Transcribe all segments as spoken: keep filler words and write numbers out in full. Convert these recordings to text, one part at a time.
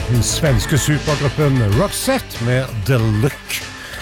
den svenske supergruppen Roxette med The Look.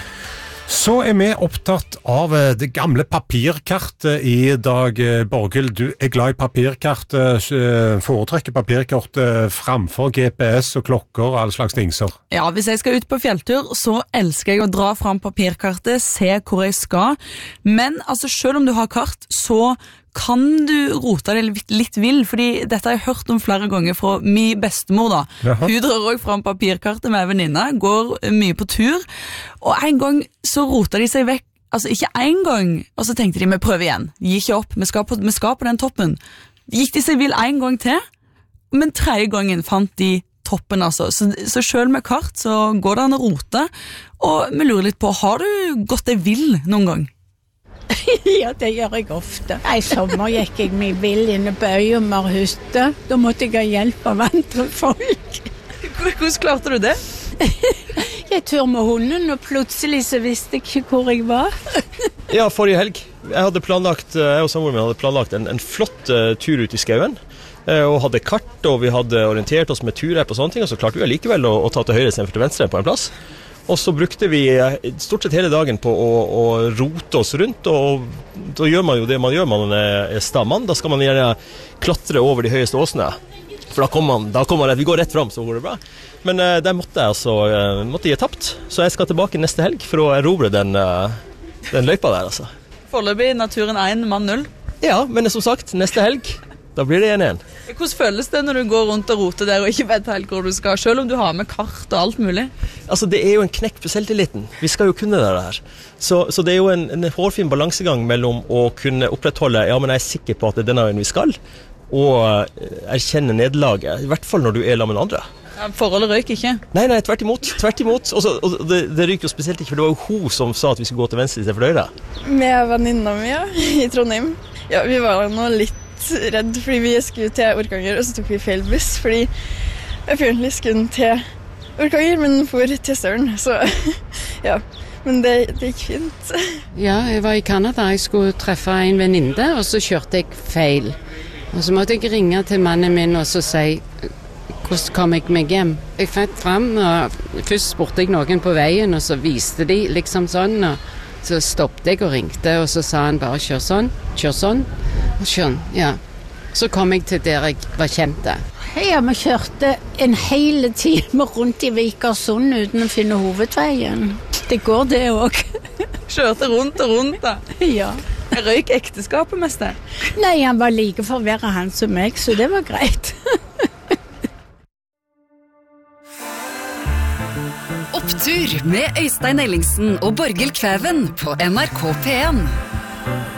Så er vi opptatt av det gamle papirkartet i dag. Borghild, du er glad i papirkartet, foretrekker papirkartet framfor G P S og klokker og alle slags dingser. Ja, hvis jeg skal ut på fjelltur, så elsker jeg å dra fram papirkartet, se hvor jeg skal. Men altså, selv om du har kart, så kan du rote det litt, litt vill, fordi dette har jeg hørt om flere ganger fra min bestemor da. Jaha. Hun drar også fram papirkartet med venninna, går mye på tur, og en gang så rotet de seg vekk, altså ikke en gang, og så tenkte de, vi prøver igjen, gikk ikke opp, vi skal på, vi skal på den toppen. Gikk de seg vill en gang til, men tredje gangen fant de toppen altså. Så, så selv med kart så går det an å rote, og vi lurer litt på, har du gått deg vill noen gang? Ja, det gjør jeg ofte. I sommer gikk jeg meg vill inne på Øyummerhytte. Da måtte jeg ha hjelp av andre folk. Hvordan klarte du det? Jeg tur med hunden, og plutselig så visste jeg ikke hvor jeg var. Ja, forrige helg. Jeg hadde planlagt, jeg og samboeren min hadde planlagt en, en flott uh, tur ut i skauen. Uh, og hadde kart, og vi hadde orientert oss med turer på sånne ting, og så klarte vi likevel å, å ta til høyre istedenfor til venstre på en plass. Og så brukte vi stort sett hele dagen på å, å rote oss rundt, og da gjør man jo det man gjør, man er stammann. Da skal man gjerne klatre over de høyeste åsene, for da kommer man, da kommer man, vi går rett frem, så går det bra. Men uh, der måtte jeg altså, uh, måtte jeg tapt, så jeg skal tilbake neste helg for å erobre den, uh, den løypa der, altså. Foreløpig naturen én, mann null. Ja, men som sagt, neste helg, da blir det en igjen. Hvordan føles det når du går rundt og roter der og ikke vet helt hvor du skal, selv om du har med kart og alt mulig? Altså, det er jo en knekk på selvtilliten. Vi skal jo kunne det her. Så, så det er jo en, en hårfin balansegang mellom å kunne opprettholde, ja, men jeg er sikker på at det er denne veien vi skal, og erkjenne nederlaget, i hvert fall når du er sammen med andre. Ja, forholdet røyk ikke? Nei, nei, tvert imot. Tvert imot. Også, og det, det ryker jo spesielt ikke, for det var jo hun som sa at vi skulle gå til venstre i stedet for høyre. Med venninna mi, ja, i Trondheim. Ja, vi var nå litt redd, fordi vi skulle til Orkanger, og så tok vi feil buss, fordi jeg egentlig skulle til Orkanger, men for til Støren, så ja, men det, det gikk fint. Ja, jeg var i Canada, jeg skulle treffe en venninne, og så kjørte jeg feil. Og så måtte jeg ringe til mannen min og så si, hvordan kom jeg meg hjem? Jeg fant frem, og først spurte jeg noen på veien, og så viste de liksom sånn, og så stoppte jeg og ringte, og så sa han bare, kjør sånn, kjør sånn, og sånn, ja. Så kom jeg til der jeg var kjent der. Ja, vi kjørte en hele time rundt i Vikersund uten å finne hovedveien. Det går det også. Kjørte rundt og rundt da? Ja. Jeg røyk ekteskapet mest det. Nei, han var like forvirret han som meg, så det var greit. Opptur med Øystein Ellingsen og Borghild Kvæven på N R K P en.